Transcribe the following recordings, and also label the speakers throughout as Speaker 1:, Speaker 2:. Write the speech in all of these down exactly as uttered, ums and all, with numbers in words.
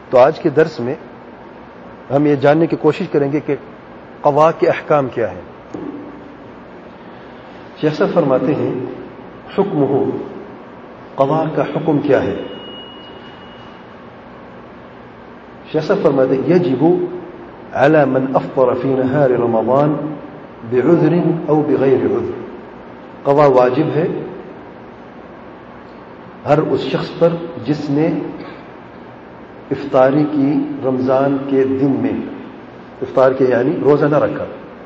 Speaker 1: تو آج کے درس میں ہم یہ جاننے کی کوشش کریں گے کہ قضاء کے احکام کیا ہیں. شیخ صاحب فرماتے ہیں حکم ہو، قضاء کا حکم کیا ہے. شیخ صاحب فرماتے ہیں یجب على من افطر في نهار رمضان بعذر او بغیر عذر. قضاء واجب ہے ہر اس شخص پر جس نے افطاری کی رمضان کے دن میں، افطار کے یعنی روزہ نہ رکھا،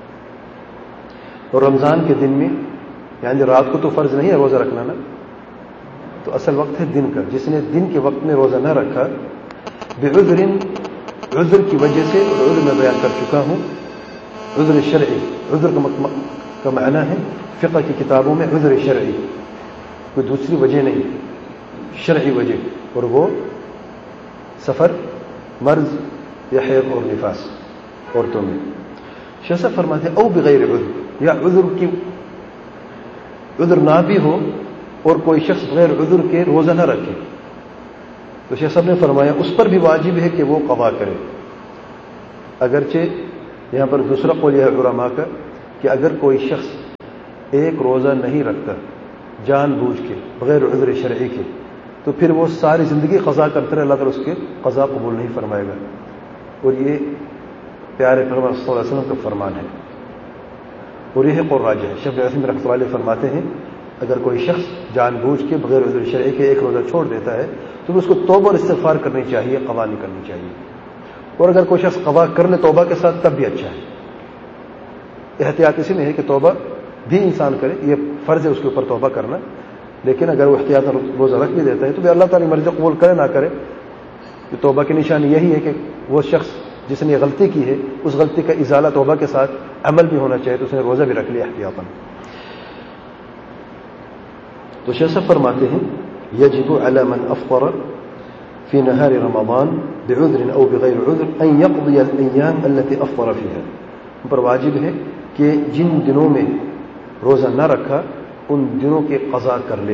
Speaker 1: اور رمضان کے دن میں یعنی رات کو تو فرض نہیں ہے روزہ رکھنا نا، تو اصل وقت ہے دن کا. جس نے دن کے وقت میں روزہ نہ رکھا بعذر، عذر کی وجہ سے، اور عذر میں بیان کر چکا ہوں، عذر شرعی. عذر کا معنی ہے فقہ کی کتابوں میں عذر شرعی، کوئی دوسری وجہ نہیں، شرعی وجہ، اور وہ سفر، مرض یا حیض اور نفاس عورتوں میں. شیخ صاحب فرماتے ہیں او بغیر عذر، یا عذر کی عذر نہ بھی ہو اور کوئی شخص غیر عذر کے روزہ نہ رکھے، تو شیخ صاحب نے فرمایا اس پر بھی واجب ہے کہ وہ قضا کرے. اگرچہ یہاں پر دوسرا قول یہ ہے علماء کا کہ اگر کوئی شخص ایک روزہ نہیں رکھتا جان بوجھ کے بغیر عذر شرعی کے، تو پھر وہ ساری زندگی قضا کرتے رہے، اللہ تعالیٰ اس کے قضا قبول نہیں فرمائے گا. اور یہ پیارے پیغمبر صلی اللہ علیہ وسلم کا فرمان ہے، اور یہ قول راجح ہے. شیخ عثیمین رحمۃ اللہ علیہ فرماتے ہیں اگر کوئی شخص جان بوجھ کے بغیر عذر شرعی کے ایک روزہ چھوڑ دیتا ہے تو اس کو توبہ اور استغفار کرنی چاہیے، قضا نہیں کرنی چاہیے. اور اگر کوئی شخص قضا کر لے توبہ کے ساتھ تب بھی اچھا ہے. احتیاط اسی میں ہے کہ توبہ بھی انسان کرے، یہ فرض ہے اس کے اوپر توبہ کرنا، لیکن اگر وہ احتیاط روزہ رکھ بھی دیتا ہے تو بھی اللہ تعالیٰ مرضی قبول کرے نہ کرے. توبہ کی نشانی یہی ہے کہ وہ شخص جس نے غلطی کی ہے اس غلطی کا ازالہ توبہ کے ساتھ عمل بھی ہونا چاہیے، تو اس نے روزہ بھی رکھ لیا احتیاطاً. تو شیخ صاحب فرماتے ہیں یجب علی من افطر فی نہار رمضان بعذر او بغیر عذر ان یقضی الایام التي افطر فیها. ان پر واجب ہے کہ جن دنوں میں روزہ نہ رکھا ان دنوں کے قضا کر لے.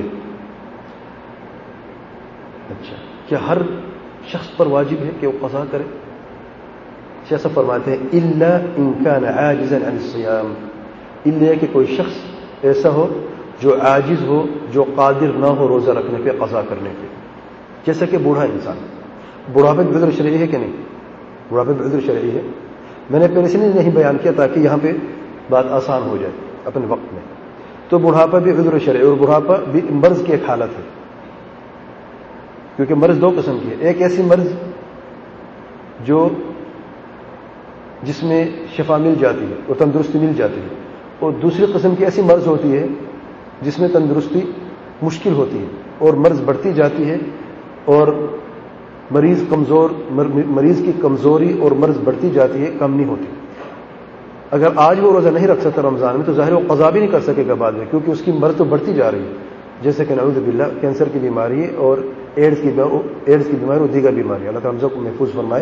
Speaker 1: اچھا، کیا ہر شخص پر واجب ہے کہ وہ قضا کرے؟ شیخ صاحب فرماتے ہیں الا ان كان عاجزا عن الصيام، الا کہ کوئی شخص ایسا ہو جو عاجز ہو، جو قادر نہ ہو روزہ رکھنے پہ، قضا کرنے پہ. جیسا کہ بوڑھا انسان، بڑھاپے میں عذر شرعی ہے کہ نہیں؟ بڑھاپے میں عذر شرعی ہے. میں نے پہلے اس لیے نہیں بیان کیا تاکہ یہاں پہ بات آسان ہو جائے اپنے وقت میں. تو بڑھاپا بھی عذر شرعی، اور بڑھاپا بھی مرض کی ایک حالت ہے، کیونکہ مرض دو قسم کی ہے. ایک ایسی مرض جو جس میں شفا مل جاتی ہے اور تندرستی مل جاتی ہے، اور دوسری قسم کی ایسی مرض ہوتی ہے جس میں تندرستی مشکل ہوتی ہے اور مرض بڑھتی جاتی ہے، اور مریض کمزور مریض کی کمزوری اور مرض بڑھتی جاتی ہے، کم نہیں ہوتی. اگر آج وہ روزہ نہیں رکھ سکتا رمضان میں تو ظاہر وہ قضا بھی نہیں کر سکے گا بعد میں، کیونکہ اس کی مرض تو بڑھتی جا رہی ہے، جیسے کہ نعوذ باللہ کینسر کی بیماری ہے اور ایڈز کی ایڈز کی بیماری اور دیگر بیماری. اللہ تعالیٰ ہم سب کو محفوظ فرمائے.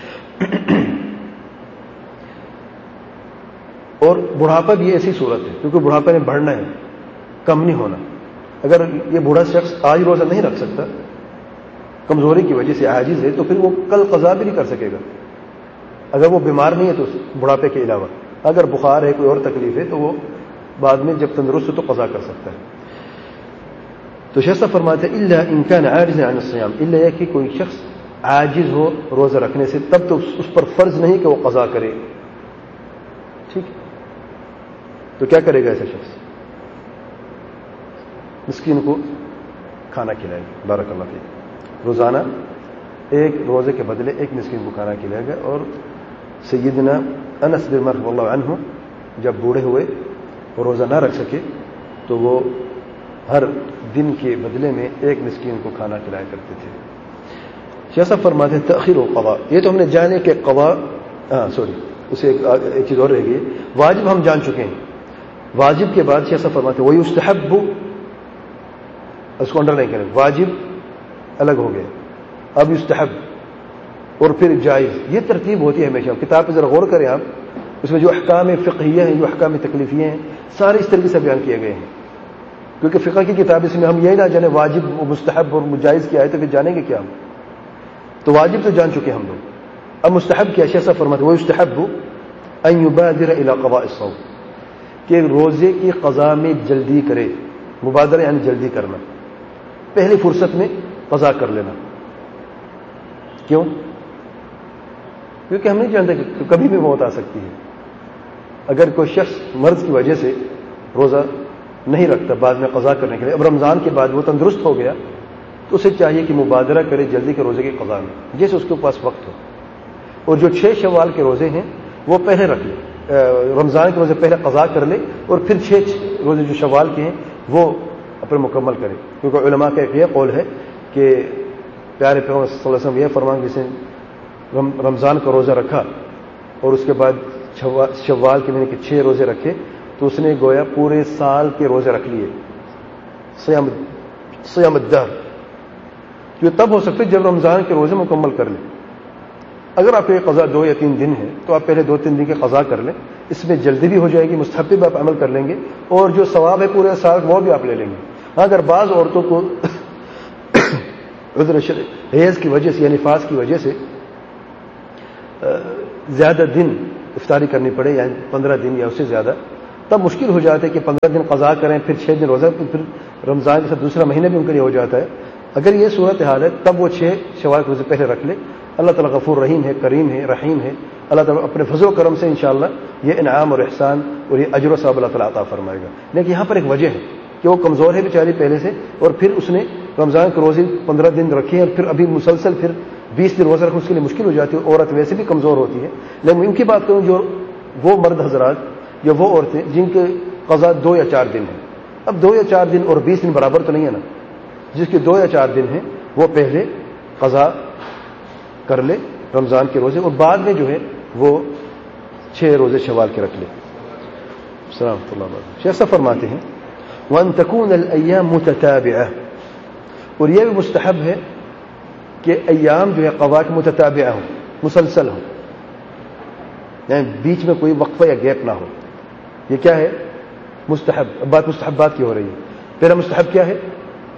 Speaker 1: اور بڑھاپا بھی ایسی صورت ہے کیونکہ بڑھاپے نے بڑھنا ہے، کم نہیں ہونا. اگر یہ بوڑھا شخص آج روزہ نہیں رکھ سکتا، کمزوری کی وجہ سے عاجز ہے، تو پھر وہ کل قضا بھی نہیں کر سکے گا. اگر وہ بیمار نہیں ہے تو بڑھاپے کے علاوہ اگر بخار ہے، کوئی اور تکلیف ہے، تو وہ بعد میں جب تندرست ہو تو قضا کر سکتا ہے. تو شیخ صاحب فرماتے ہیں الا ان كان عاجزا عن الصيام، الا یہ کہ کوئی شخص عاجز ہو روزہ رکھنے سے، تب تو اس پر فرض نہیں کہ وہ قضا کرے. ٹھیک، تو کیا کرے گا ایسا شخص؟ مسکین کو کھانا کھلائے گا. بارک اللہ فیک. روزانہ ایک روزے کے بدلے ایک مسکین کو کھانا کھلائے گا. اور سیدنا انس بن مالک رضی اللہ عنہ جب بوڑھے ہوئے اور روزہ نہ رکھ سکے تو وہ ہر دن کے بدلے میں ایک مسکین کو کھانا کھلایا کرتے تھے. شیخ صاحب فرماتے ہیں تاخیر القضاء. یہ تو ہم نے جانے کہ قضاء ہاں سوری اسے ایک, ایک چیز اور رہ گئی. واجب ہم جان چکے ہیں. واجب کے بعد شیخ صاحب فرماتے ہیں ویستحب، اس کو انڈر نہیں کریں، واجب الگ ہو گیا، اب یستحب اور پھر جائز. یہ ترتیب ہوتی ہے ہمیشہ. کتاب پہ ذرا غور کریں آپ، اس میں جو احکام فقہیہ ہیں، جو احکام تکلیفیہ ہیں، سارے اس طریقے سے بیان کیے گئے ہیں. کیونکہ فقہ کی کتاب اس میں ہم یہی نہ جانے واجب و مستحب اور جائز کیا ہے تو پھر جانیں گے کیا ہم. تو واجب تو جان چکے ہم لوگ. اب مستحب کیا شیخ صاحب فرماتے ہیں وَيُسْتَحَبُّ أَن يُبَادِرَ إِلَى قَضَاءِ الصَّوْمِ کہ روزے کی قضا میں جلدی کرے. مبادرہ یعنی جلدی کرنا, پہلی فرصت میں قضا کر لینا. کیوں؟ کیونکہ ہم نہیں جانتے کہ کبھی بھی موت آ سکتی ہے. اگر کوئی شخص مرض کی وجہ سے روزہ نہیں رکھتا بعد میں قضا کرنے کے لیے, اب رمضان کے بعد وہ تندرست ہو گیا, تو اسے چاہیے کہ مبادرہ کرے جلدی کے روزے کی قضا میں, جیسے اس کے پاس وقت ہو. اور جو چھ شوال کے روزے ہیں وہ پہلے رکھ لے, رمضان کے روزے پہلے قضا کر لے, اور پھر چھ روزے جو شوال کے ہیں وہ اپنے مکمل کرے. کیونکہ علماء کا ایک یہ قول ہے کہ پیارے پیغمبر صلی اللہ علیہ وسلم یہ فرمان جسے رمضان کا روزہ رکھا اور اس کے بعد شوال کے مہینے کے چھ روزے رکھے تو اس نے گویا پورے سال کے روزے رکھ لیے. صیام صیام الدہر, جو تب ہو سکتے جب رمضان کے روزے مکمل کر لیں. اگر آپ کی قضا دو یا تین دن ہے تو آپ پہلے دو تین دن کی قضا کر لیں, اس میں جلدی بھی ہو جائے گی, مستحب بھی آپ عمل کر لیں گے, اور جو ثواب ہے پورے سال وہ بھی آپ لے لیں گے. اگر بعض عورتوں کو عذر حیض کی وجہ سے یا نفاس کی وجہ سے زیادہ دن افطاری کرنی پڑے, یعنی پندرہ دن یا اس سے زیادہ, تب مشکل ہو جاتا ہے کہ پندرہ دن قضا کریں پھر چھ دن روزہ, پھر رمضان کے ساتھ دوسرا مہینہ بھی ان کے لیے ہو جاتا ہے. اگر یہ صورت حال ہے تب وہ چھ شوال کے روزے پہلے رکھ لے. اللہ تعالیٰ غفور رحیم ہے, کریم ہے, رحیم ہے. اللہ تعالیٰ اپنے فضل و کرم سے انشاءاللہ یہ انعام اور احسان اور یہ اجر و ثواب اللہ تعالیٰ عطا فرمائے گا. لیکن یہاں پر ایک وجہ ہے کہ وہ کمزور ہے بیچاری پہلے سے, اور پھر اس نے رمضان کے روزے پندرہ دن رکھے اور پھر ابھی مسلسل پھر بیس دن روزہ رکھنا اس کے لیے مشکل ہو جاتی ہے. عورت ویسے بھی کمزور ہوتی ہے. لیکن ان کی بات کروں جو وہ مرد حضرات یا وہ عورتیں جن کے قضا دو یا چار دن ہیں. اب دو یا چار دن اور بیس دن برابر تو نہیں ہے نا. جس کے دو یا چار دن ہیں وہ پہلے قضا کر لے رمضان کے روزے, اور بعد میں جو ہے وہ چھ روزے شوال کے رکھ لے. السلام اللہ علیہ. شیخ صاحب فرماتے ہیں وَأَن تَكُونَ الْأَيَّامُ مُتَتَابِعَةً, اور یہ بھی مستحب ہے کہ ایام جو ہے قضا کے متتابعہ ہوں, مسلسل ہوں, یعنی بیچ میں کوئی وقفہ یا گیپ نہ ہو. یہ کیا ہے؟ مستحب. اب بات مستحبات کی ہو رہی ہے. پہلا مستحب کیا ہے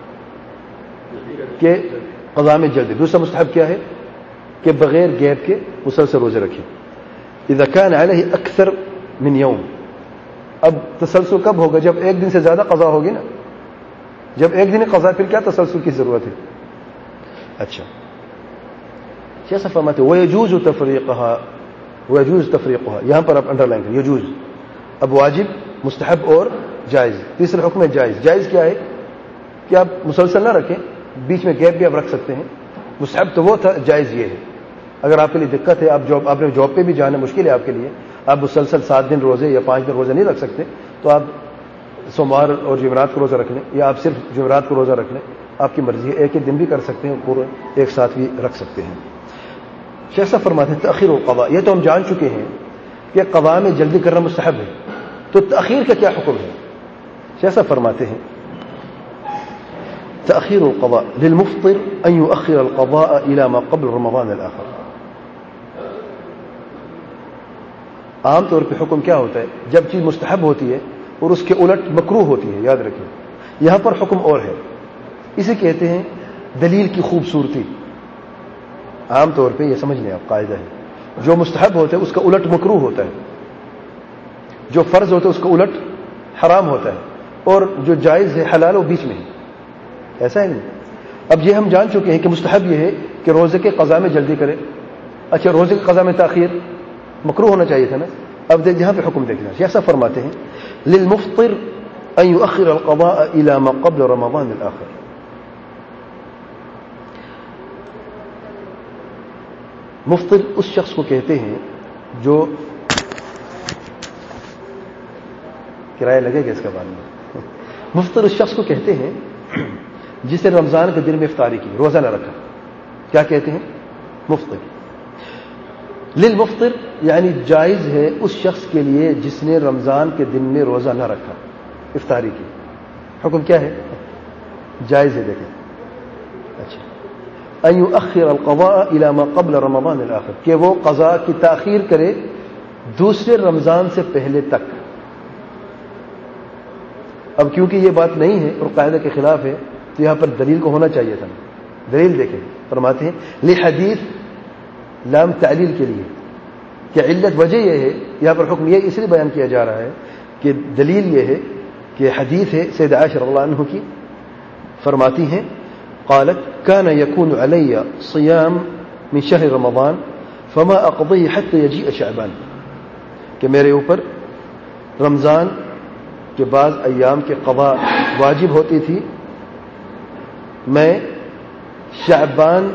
Speaker 1: کہ قضا میں جلدی. دوسرا مستحب کیا ہے کہ بغیر گیپ کے مسلسل روزے رکھیں. اذا كان عليه اکثر من یوم, اب تسلسل کب ہوگا؟ جب ایک دن سے زیادہ قضا ہوگی نا. جب ایک دن قضا پھر کیا تسلسل کی ضرورت ہے؟ اچھا جیسا فرماتے ويجوز تفریقها, ويجوز تفریقها, یہاں پر آپ انڈر لائن کریں یجوز. اب واجب, مستحب اور جائز. تیسرا حکم ہے جائز. جائز کیا ہے کہ آپ مسلسل نہ رکھیں, بیچ میں گیپ بھی آپ رکھ سکتے ہیں. مستحب تو وہ تھا, جائز یہ ہے اگر آپ کے لیے دقت ہے, آپ جاب آپ نے جاب پہ بھی جانا مشکل ہے آپ کے لیے, آپ مسلسل سات دن روزے یا پانچ دن روزے نہیں رکھ سکتے, تو آپ سوموار اور جمعرات کو روزہ رکھ لیں, یا آپ صرف جمعرات کو روزہ رکھ لیں, آپ کی مرضی ہے. ایک ایک دن بھی کر سکتے ہیں, پورے ایک ساتھ بھی رکھ سکتے ہیں. شیخ صاحب فرماتے ہیں تاخیر القضاء, یہ تو ہم جان چکے ہیں کہ قضاء میں جلدی کرنا مستحب ہے, تو تاخیر کا کیا حکم ہے؟ شیخ صاحب فرماتے ہیں تأخير القضاء للمفطر أن يؤخر القضاء إلى ما قبل رمضان الآخر. عام طور پہ حکم کیا ہوتا ہے جب چیز مستحب ہوتی ہے اور اس کے الٹ مکروہ ہوتی ہے, یاد رکھیں. یہاں پر حکم اور ہے, اسے کہتے ہیں دلیل کی خوبصورتی. عام طور پہ یہ سمجھ لیں آپ, قاعدہ ہے جو مستحب ہوتا ہے اس کا الٹ مکروہ ہوتا ہے, جو فرض ہوتا ہے اس کا الٹ حرام ہوتا ہے, اور جو جائز ہے حلال وہ بیچ میں ہے. ایسا ہے نہیں. اب یہ ہم جان چکے ہیں کہ مستحب یہ ہے کہ روزے کے قضا میں جلدی کرے. اچھا روزے کے قضا میں تاخیر مکروہ ہونا چاہیے تھا نا. اب دیکھ یہاں پہ حکم دیکھنا. ایسا فرماتے ہیں للمفطر ان يؤخر القضاء الى ما قبل رمضان الاخر. مفطر اس شخص کو کہتے ہیں جو کرایہ لگے گا اس کا بعد میں. مفطر اس شخص کو کہتے ہیں جس نے رمضان کے دن میں افطاری کی, روزہ نہ رکھا. کیا کہتے ہیں؟ مفطر. للمفطر یعنی جائز ہے اس شخص کے لیے جس نے رمضان کے دن میں روزہ نہ رکھا, افطاری کی. حکم کیا ہے؟ جائز ہے. دیکھیں اچھا ان يؤخر القضاء الى ما قبل رمضان الاخر, کہ وہ قضاء کی تاخیر کرے دوسرے رمضان سے پہلے تک. اب کیونکہ یہ بات نہیں ہے اور قاعدہ کے خلاف ہے تو یہاں پر دلیل کو ہونا چاہیے تھا. دلیل دیکھیں, فرماتے ہیں لحدیث لام تعلیل کے لیے, کہ علت وجہ یہ ہے, یہاں پر حکم یہ اس لیے بیان کیا جا رہا ہے کہ دلیل یہ ہے کہ حدیث ہے سیدہ عائشہ رضی اللہ عنہ کی, فرماتی ہیں قالت كان يكون علي صيام من شهر رمضان فما اقضيه حتى يجيء شعبان, کہ میرے اوپر رمضان کے بعض ایام کے قضاء واجب ہوتی تھی, میں شعبان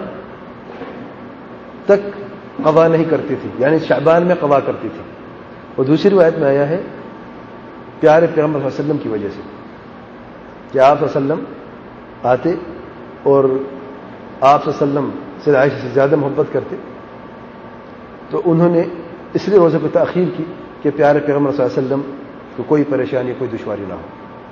Speaker 1: تک قضا نہیں کرتی تھی, یعنی شعبان میں قضا کرتی تھی. اور دوسری روایت میں آیا ہے پیارے پیغمبر صلی اللہ علیہ وسلم کی وجہ سے, کہ آپ صلی اللہ علیہ وسلم آتے اور آپ صلی اللہ علیہ وسلم سے عائشہ سے زیادہ محبت کرتے, تو انہوں نے اس لیے روزے پہ تاخیر کی کہ پیارے پیغمبر صلی اللہ علیہ وسلم کو کوئی پریشانی کوئی دشواری نہ ہو.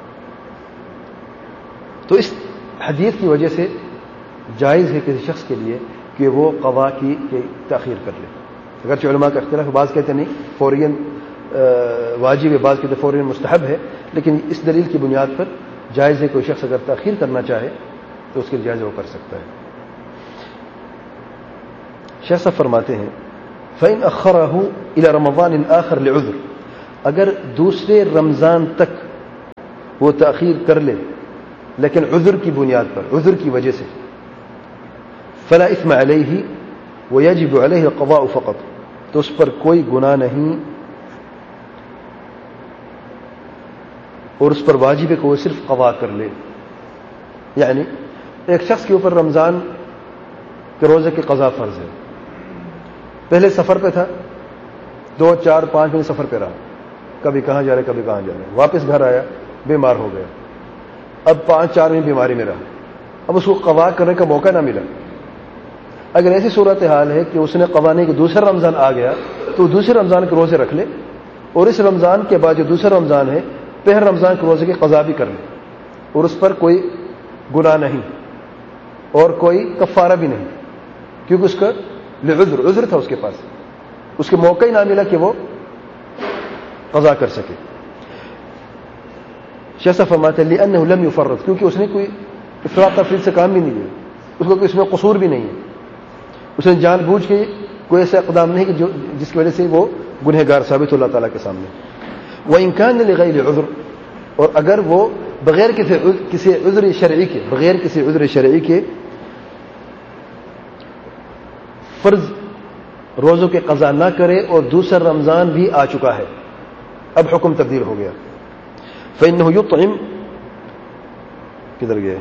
Speaker 1: تو اس حدیث کی وجہ سے جائز ہے کسی شخص کے لیے کہ وہ قضا کی تاخیر کر لے. اگرچہ علماء کا اختلاف ہے, بعض کہتے نہیں فوراً واجب ہے, بعض کہتے فوراً مستحب ہے, لیکن اس دلیل کی بنیاد پر جائز ہے کوئی شخص اگر تاخیر کرنا چاہے تو اس کے جائز وہ کر سکتا ہے. شیخ صاحب فرماتے ہیں فَإِنْ أَخَّرَهُ إِلَى رَمَضَانٍ آخَرٍ لِعُذْرٍ, اگر دوسرے رمضان تک وہ تاخیر کر لے لیکن عذر کی بنیاد پر, عذر کی وجہ سے, فلا اثم علیہ ویجب علیہ القضاء فقط, تو اس پر کوئی گناہ نہیں اور اس پر واجب ہے کہ وہ صرف قضا کر لے. یعنی ایک شخص کے اوپر رمضان کے روزے کی قضا فرض ہے, پہلے سفر پہ تھا, دو چار پانچ مہینے سفر پہ رہا, کبھی کہاں جا رہے کبھی کہاں جا رہے, واپس گھر آیا بیمار ہو گیا, اب پانچ چار مہینے بیماری میں رہا, اب اس کو قضا کرنے کا موقع نہ ملا. اگر ایسی صورت حال ہے کہ اس نے قضا نہیں کہ دوسرا رمضان آ گیا تو دوسرے رمضان کے روزے رکھ لے, اور اس رمضان کے بعد جو دوسرا رمضان ہے پہلے رمضان کے روزے کی قضا بھی کر لے, اور اس پر کوئی گناہ نہیں اور کوئی کفارہ بھی نہیں, کیونکہ اس کا لعذر عذر تھا اس کے پاس, اس کے موقع ہی نہ ملا کہ وہ قضا کر سکے. شیخ صاحب فرماتے ہیں لأنه لم يفرط, کیونکہ اس نے کوئی افراط تفریط سے کام بھی نہیں لیا, اس کو اس میں قصور بھی نہیں ہے, اس نے جان بوجھ کے کوئی ایسا اقدام نہیں کہ جو جس کی وجہ سے وہ گنہگار ثابت ہو اللہ تعالیٰ کے سامنے. وَإِنْ كَانَ لِغَيْرِ عُذْرٍ, اور اگر وہ بغیر کسی کسی عذر شرعی کے بغیر کسی عذر شرعی کے فرض روزوں کے قضا نہ کرے اور دوسرا رمضان بھی آ چکا ہے, اب حکم تبدیل ہو گیا, فإنه يطعم, کدھر گئے,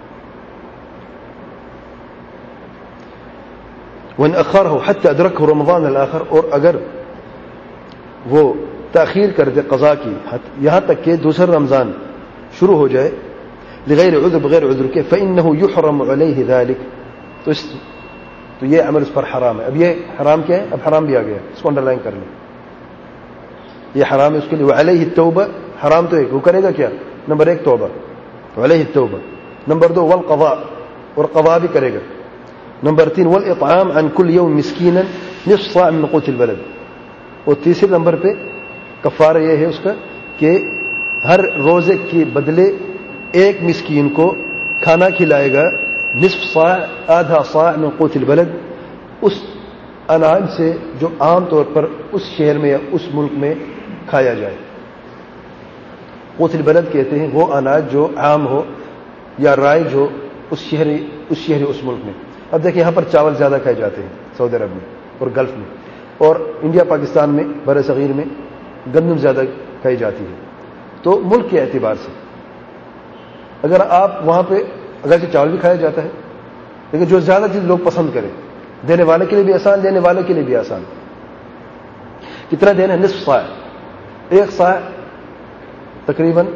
Speaker 1: وإن أخره حتى أدركه رمضان الآخر, اور اگر وہ تاخیر کر دے قضا کی یہاں تک کہ دوسرا رمضان شروع ہو جائے, لغیر عذر بغیر عذر کے, فإنه يحرم عليه ذلك, تو اس تو یہ عمل اس پر حرام ہے. اب یہ حرام کیا ہے, اب حرام بھی آ گیا, اس کو انڈر لائن کر لیں, یہ حرام ہے اس کے لیے. وعلیہ التوبہ, حرام تو ایک وہ کرے گا کیا, نمبر ایک توبہ, وعلیہ التوبہ, نمبر دو والقضاء, اور قضا بھی کرے گا, نمبر تین والاطعام عن كل يوم مسكينا نصف صاع من قوت البلد, اور تیسرے نمبر پہ کفارہ یہ ہے اس کا کہ ہر روزے کے بدلے ایک مسکین کو کھانا کھلائے گا, نصف صاع, آدھا صاع من قوت البلد, اس اناج سے جو عام طور پر اس شہر میں یا اس ملک میں کھایا جائے. قوت البلد کہتے ہیں وہ اناج جو عام ہو یا رائج ہو اس شہر اس شہر اس ملک میں. اب دیکھیں یہاں پر چاول زیادہ کھائے جاتے ہیں سعودی عرب میں اور گلف میں, اور انڈیا پاکستان میں بر صغیر میں گندم زیادہ کھائی جاتی ہے. تو ملک کے اعتبار سے اگر آپ وہاں پہ اگرچہ چاول بھی کھایا جاتا ہے لیکن جو زیادہ چیز لوگ پسند کریں, دینے والے کے لیے بھی آسان, لینے والے کے لیے بھی آسان. کتنا دینا ہے, نصف صاع, ایک صاع تقریباً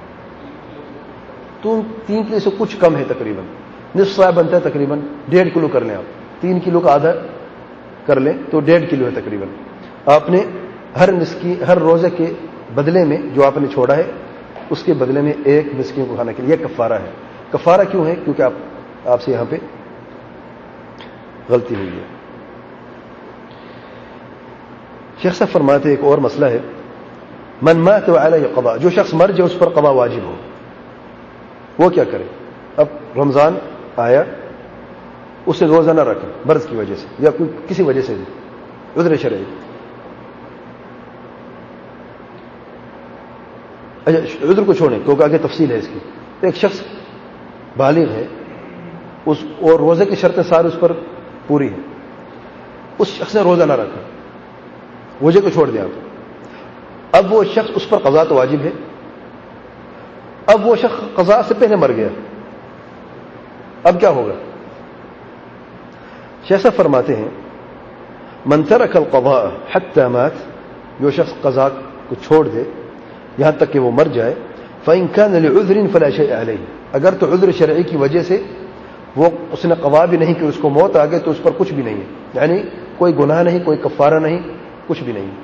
Speaker 1: تین کلو سے کچھ کم ہے, تقریباً نصف صاع بنتا ہے تقریباً ڈیڑھ کلو کر لیں آپ, تین کلو کا آدھا کر لیں تو ڈیڑھ کلو ہے تقریباً. آپ نے ہر مسکی ہر روزے کے بدلے میں جو آپ نے چھوڑا ہے اس کے بدلے میں ایک مسکین کو کھانا کے لیے کفارہ ہے. کفارہ کیوں ہے, کیونکہ آپ آپ سے یہاں پہ غلطی ہوئی ہے. شیخ صاحب فرماتے ایک اور مسئلہ ہے, من مات وعلیہ قضاء, جو شخص مر جائے اس پر قضا واجب ہو, وہ کیا کرے. اب رمضان آیا اس نے روزہ نہ رکھا مرض کی وجہ سے یا کوئی کسی وجہ سے بھی عذر شرعی. اچھا عذر کو چھوڑیں کیونکہ آگے تفصیل ہے اس کی. ایک شخص بالغ ہے اس اور روزے کی شرطیں ساری اس پر پوری ہیں, اس شخص نے روزہ نہ رکھا, روزے کو چھوڑ دیا آپ. اب وہ شخص اس پر قضا تو واجب ہے, اب وہ شخص قضا سے پہلے مر گیا, اب کیا ہوگا؟ شیخ صاحب فرماتے ہیں من ترک القضاء حتى مات, جو شخص قضا کو چھوڑ دے یہاں تک کہ وہ مر جائے, فإن كان لعذر فلا شيء عليه, اگر تو عذر شرعی کی وجہ سے وہ اس نے قضا بھی نہیں کہ اس کو موت آ گئی تو اس پر کچھ بھی نہیں ہے, یعنی کوئی گناہ نہیں, کوئی کفارہ نہیں, کچھ بھی نہیں.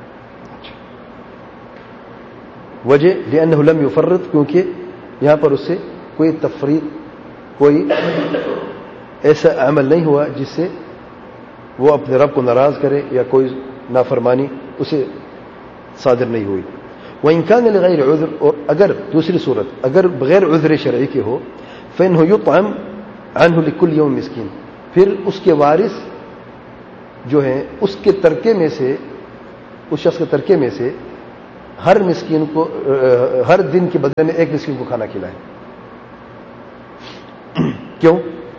Speaker 1: وجہ لأنه لم يفرط, کیونکہ یہاں پر اس سے کوئی تفریط, کوئی ایسا عمل نہیں ہوا جس سے وہ اپنے رب کو ناراض کرے یا کوئی نافرمانی اسے صادر نہیں ہوئی. وإن كان لغير عذر, اور اگر دوسری صورت اگر بغیر عذر شرعی کے ہو, فإنه يطعم عنه لكل يوم مسکین, پھر اس کے وارث جو ہیں اس کے ترکے میں سے, اس شخص کے ترکے میں سے ہر مسکین کو ہر دن کے بدلے میں ایک مسکین کو کھانا کھلائے. کیوں؟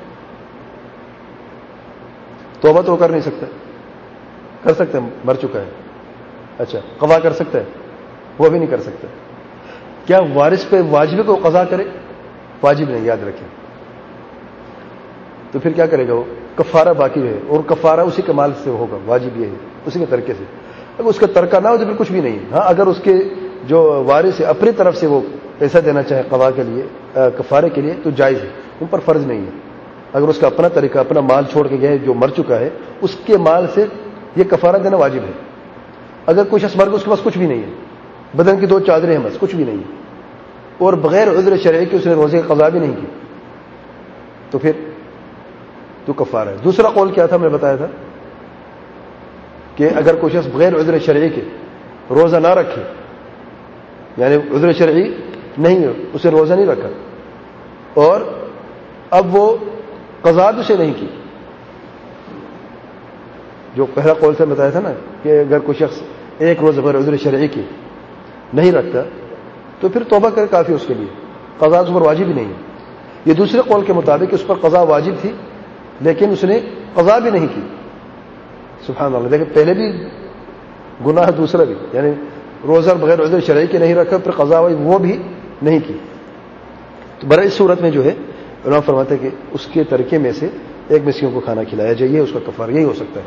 Speaker 1: توبہ تو کر نہیں سکتا, کر سکتا ہے مر چکا ہے. اچھا قضا کر سکتا ہے, وہ بھی نہیں کر سکتا. کیا وارث پہ واجب کو قضا کرے؟ واجب نہیں, یاد رکھیں. تو پھر کیا کرے گا وہ؟ کفارہ باقی رہے, اور کفارہ اسی کے مال سے ہوگا, واجب یہ ہے اسی کے ترکے سے. اگر اس کا ترکہ نہ ہو تو پھر کچھ بھی نہیں. ہاں اگر اس کے جو وارث ہے اپنی طرف سے وہ پیسہ دینا چاہے قضا کے لیے, کفارے کے لیے, تو جائز ہے, ان پر فرض نہیں ہے. اگر اس کا اپنا طریقہ, اپنا مال چھوڑ کے گیا ہے جو مر چکا ہے, اس کے مال سے یہ کفارہ دینا واجب ہے. اگر کوئی شخص مر گیا اس کے پاس کچھ بھی نہیں ہے, بدن کی دو چادریں ہیں بس, کچھ بھی نہیں ہے, اور بغیر عذر شرعی کے اس نے روزے کی قضا بھی نہیں کی, تو پھر تو کفارہ ہے. دوسرا قول کیا تھا, میں نے بتایا تھا کہ اگر کوئی شخص بغیر عذر شرعی کے روزہ نہ رکھے, یعنی عذر شرعی نہیں ہے, اسے روزہ نہیں رکھا, اور اب وہ قضا بھی اسے نہیں کی, جو پہلا قول سے بتایا تھا نا کہ اگر کوئی شخص ایک روز بغیر عذر شرعی کی نہیں رکھتا تو پھر توبہ کرے کافی اس کے لیے, قضا اس پر واجب ہی نہیں ہے. یہ دوسرے قول کے مطابق اس پر قضا واجب تھی لیکن اس نے قضا بھی نہیں کی. سبحان اللہ, دیکھیں پہلے بھی گناہ, دوسرا بھی, یعنی روزہ بغیر عذر شرعی کے نہیں رکھا, پھر قضا وہ بھی نہیں کی. تو برائے اس صورت میں جو ہے علماء فرماتے ہیں کہ اس کے ترکے میں سے ایک مسکین کو کھانا کھلایا جائے, یہ اس کا کفارہ یہی ہو سکتا ہے.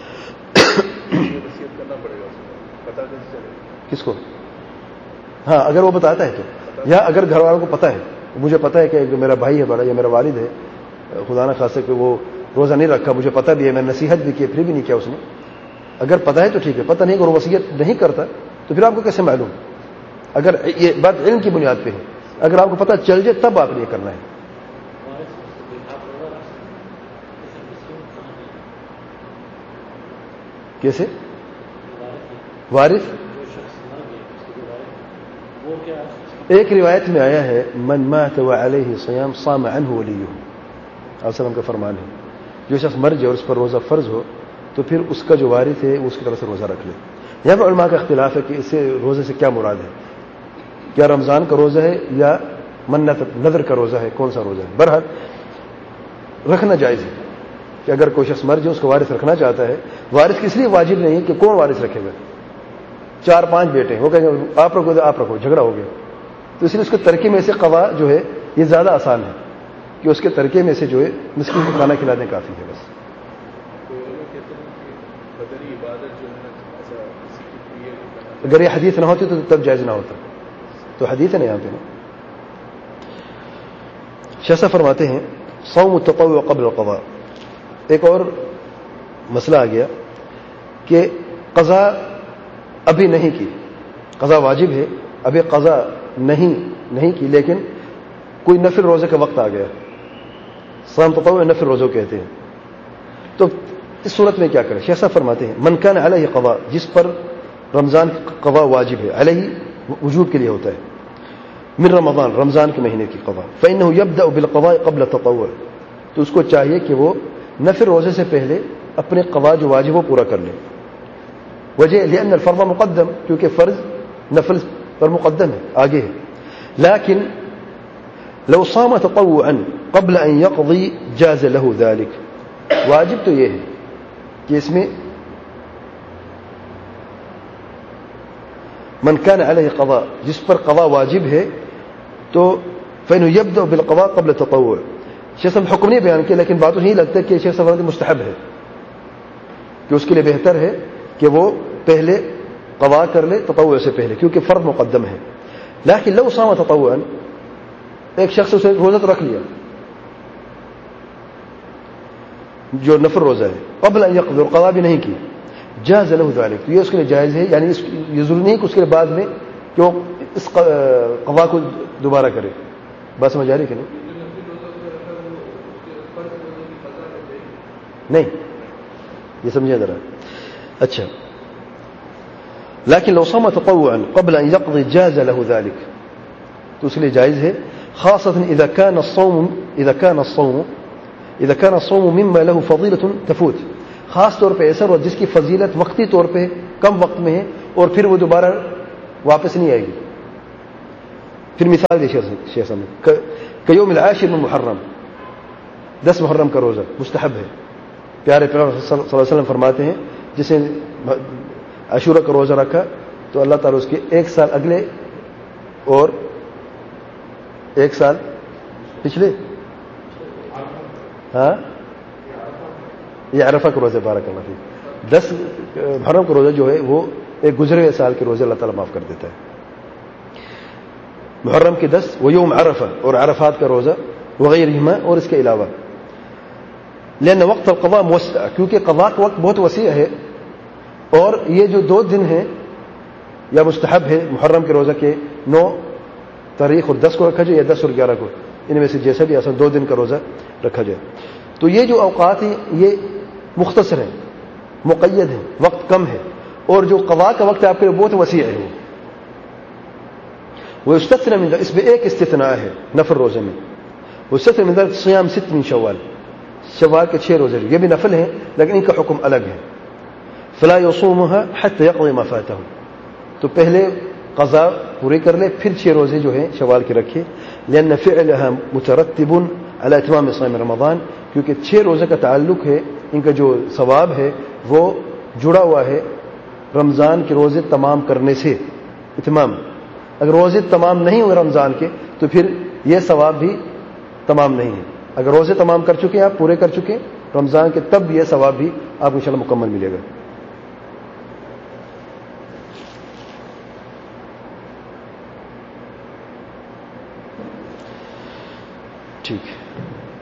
Speaker 1: کس کو؟ ہاں اگر وہ بتاتا ہے تو, یا اگر گھر والوں کو پتا ہے, مجھے پتا ہے کہ میرا بھائی ہے بڑا یا میرا والد ہے, خدا نہ خاصے کہ وہ روزہ نہیں رکھا, مجھے پتا بھی ہے, میں نے نصیحت بھی کی, پھر بھی نہیں کیا اس نے. اگر پتا ہے تو ٹھیک ہے, پتہ نہیں, اگر وہ وصیت نہیں کرتا تو پھر آپ کو کیسے معلوم؟ اگر یہ بات علم کی بنیاد پہ ہے, اگر آپ کو پتہ چل جائے تب آپ نے یہ کرنا ہے. کیسے وارث؟ ایک روایت میں آیا ہے من مات وعلیہ صیام صام عنہ ولیہ, علیہ وسلم کا فرمان ہے, جو شخص مر جائے اور اس پر روزہ فرض ہو تو پھر اس کا جو وارث ہے وہ اس کی طرف سے روزہ رکھ لے. یہاں پر علماء کا اختلاف ہے کہ اس سے روزے سے کیا مراد ہے, کیا رمضان کا روزہ ہے یا منت نذر کا روزہ ہے, کون سا روزہ ہے. بہرحال رکھنا جائز ہے کہ اگر کوئی شخص مر جائے اس کو وارث رکھنا چاہتا ہے. وارث کس لیے واجب نہیں ہے کہ کون وارث رکھے گا, چار پانچ بیٹے وہ کہیں گے آپ رکھو آپ رکھو, جھگڑا ہو گیا, تو اس لیے اس کے ترکے میں سے قضا جو ہے یہ زیادہ آسان ہے کہ اس کے ترکے میں سے جو ہے مسکین کو کھانا کھلانے کافی ہے بس. اگر یہ حدیث نہ ہوتی تو تب جائز نہ ہوتا, تو حدیث ہے نا یہاں پہ. شیخ فرماتے ہیں صوم التطوع قبل القضاء. ایک اور مسئلہ آ گیا کہ قضا ابھی نہیں کی, قضا واجب ہے, ابھی قضا نہیں نہیں کی, لیکن کوئی نفل روزے کا وقت آ گیا, صوم تطوع نفل روزوں کہتے ہیں. تو اس صورت میں کیا کرے؟ شیخ صاحب فرماتے ہیں من کان علیہ قضاء, جس پر رمضان کی قضا واجب ہے, علیہ وجوب کے لیے ہوتا ہے, من رمضان رمضان کے مہینے کی قضا, فإنه يبدأ بالقضاء قبل التطوع, تو اس کو چاہیے کہ وہ نفل روزے سے پہلے اپنے قضا جو واجب وہ پورا کر لے. وجہ لأن الفرض مقدم، کیونکہ فرض نفل پر مقدم ہے، آگے ہے. لیکن لو صام تطوعا قبل ان يقضي جاز له ذلك. واجب تو یہ ہے کہ اس میں من كان عليه قضاء، جس پر قضا واجب ہے تو فإنه يبدأ بالقضاء قبل التطوع. شیخ صاحب حکم نہیں بیان کیا، لیکن بات نہیں لگتا ہے کہ شیخ صاحب مستحب ہے، کہ اس کے لیے بہتر ہے کہ وہ پہلے قضا کر لے تطوع سے پہلے، کیونکہ فرض مقدم ہے. لیکن لو صام تطوعا، ایک شخص اسے روزہ تو رکھ لیا جو نفل روزہ ہے، قبل ان يقضي، قضا بھی نہیں کی، جاز له ذلك، تو یہ اس کے لیے جائز ہے. یعنی یہ ضروری نہیں کہ اس کے بعد میں کہ وہ اس قضا کو دوبارہ کرے. بات سمجھ آ رہی کہ نہیں؟ نہیں، یہ سمجھے ذرا. اچھا، لیکن لو صام تطوعا قبل ان يقضي جاز له ذلك، تو اس کے لیے جائز ہے. خاصة اذا كان الصوم اذا كان الصوم اذا كان الصوم مما له فضيلة تفوت، خاص طور پہ ایسا روزہ جس کی فضیلت وقتی طور پہ کم وقت میں ہے اور پھر وہ دوبارہ واپس نہیں آئے گی. پھر مثال دے شیخ صاحب، کیوم العاشر من محرم، دس محرم کا روزہ مستحب ہے. پیارے پیغمبر صلی اللہ علیہ وسلم فرماتے ہیں جسے عاشورہ کا روزہ رکھا تو اللہ تعالیٰ اس کے ایک سال اگلے اور ایک سال پچھلے، ہاں یہ عرفہ کا روزہ، بارک اللہ فیک، دس محرم کا روزہ جو ہے وہ ایک گزرے ہوئے سال کے روزے اللہ تعالیٰ معاف کر دیتا ہے. محرم کے دس وہ یوم عرفہ اور عرفات کا روزہ وغیرہما، اور اس کے علاوہ لأن وقت القضاء موسع، کیونکہ قضاء کا وقت بہت وسیع ہے. اور یہ جو دو دن ہیں یا مستحب ہے محرم کے روزہ کے نو تاریخ اور دس کو رکھا جائے یا دس اور گیارہ کو، ان میں سے جیسا بھی آسان دو دن کا روزہ رکھا جائے. تو یہ جو اوقات ہیں یہ مختصر ہیں، مقید ہیں، وقت کم ہے، اور جو قضاء کا وقت ہے آپ کے لیے بہت وسیع ہے. وہ استثناء من، اس میں ایک استثناء ہے نفل روزے میں، وہ استثناء من ذلك صيام ست من شوال، شوال کے چھ روزے یہ بھی نفل ہیں لیکن ان کا حکم الگ ہے. فلا يصومها حتى يقضي ما فاته، تو پہلے قضا پوری کر لے پھر چھ روزے جو ہیں شوال کے رکھے. لأن فعلها مترتب على اتمام صيام رمضان، کیونکہ چھ روزے کا تعلق ہے، ان کا جو ثواب ہے وہ جڑا ہوا ہے رمضان کے روزے تمام کرنے سے. اتمام، اگر روزے تمام نہیں ہوئے رمضان کے تو پھر یہ ثواب بھی تمام نہیں ہے. اگر روزے تمام کر چکے آپ، پورے کر چکے رمضان کے، تب یہ ثواب بھی آپ کو انشاءاللہ مکمل ملے گا. ٹھیک ہے.